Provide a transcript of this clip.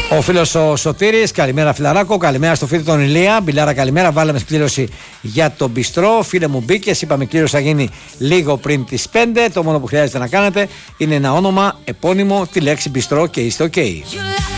Ο φίλος ο Σωτήρης, καλημέρα φιλαράκο, καλημέρα στο φίλο τον Ηλία. Μπιλάρα, καλημέρα. Βάλαμε κλήρωση για τον μπιστρό. Φίλε μου, μπήκε. Είπαμε κλήρωση θα γίνει λίγο πριν τις 5. Το μόνο που χρειάζεται να κάνετε είναι ένα όνομα, επώνυμο, τη λέξη μπιστρό και είστε OK.